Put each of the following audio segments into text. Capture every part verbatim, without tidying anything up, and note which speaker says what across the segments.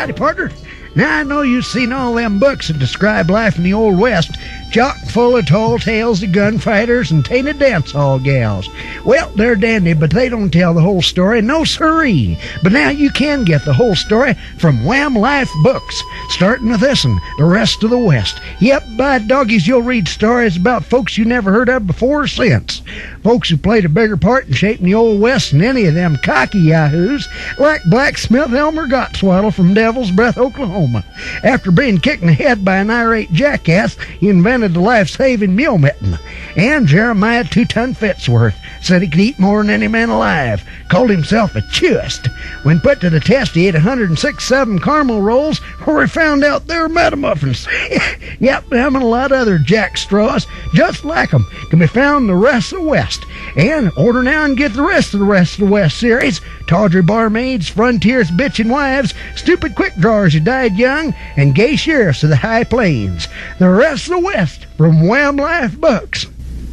Speaker 1: Howdy, partner. Now, I know you've seen all them books that describe life in the Old West, chock full of tall tales of gunfighters and tainted dance hall gals. Well, they're dandy, but they don't tell the whole story, no siree. But now you can get the whole story from Wham Life Books, starting with this one, The Rest of the West. Yep, by doggies, you'll read stories about folks you never heard of before or since. Folks who played a bigger part in shaping the Old West than any of them cocky yahoos, like Blacksmith Elmer Gottswaddle from Devil's Breath, Oklahoma. After being kicked in the head by an irate jackass, he invented the life-saving mule mitten. And Jeremiah Two-Ton Fitzworth said he could eat more than any man alive, called himself a chewist. When put to the test, he ate one hundred six seven caramel rolls, where he found out they were metamuffins. Yep, them and a lot of other jack straws, just like them, can be found in The Rest of the West. And order now and get the rest of the Rest of the West series: tawdry barmaids, frontiers, bitchin' wives, stupid quick drawers who died young, and gay sheriffs of the high plains. The Rest of the West from Wham Life Books.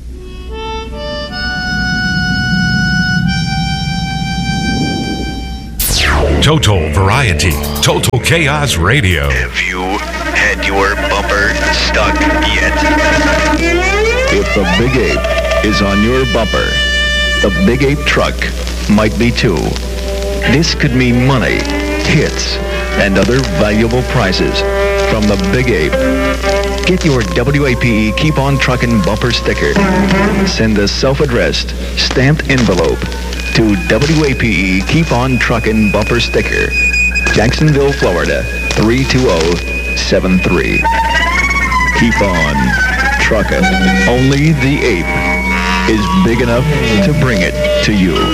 Speaker 2: Total Variety, Total Chaos Radio.
Speaker 3: Have you had your bumper stuck yet?
Speaker 4: If the Big Ape is on your bumper, the Big Ape truck might be too. This could mean money, hits, and other valuable prizes from the Big Ape. Get your W A P E Keep On Truckin' bumper sticker. Send a self-addressed, stamped envelope to W A P E Keep On Truckin' bumper sticker, Jacksonville, Florida, three two zero seven three. Keep on truckin'. Only the Ape is big enough to bring it to you.